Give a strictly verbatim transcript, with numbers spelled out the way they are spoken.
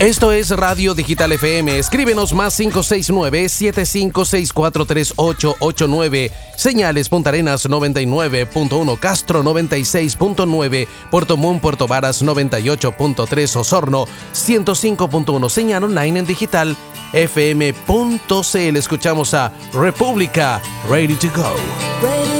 Esto es Radio Digital F M. Escríbenos más cinco seis nueve, siete cinco seis cuatro, tres ocho ocho nueve. Señales Punta Arenas noventa y nueve punto uno, Castro noventa y seis punto nueve, Puerto Montt, Puerto Varas noventa y ocho punto tres, Osorno ciento cinco punto uno. Señal online en digital f m punto c l. Escuchamos a República, Ready to Go.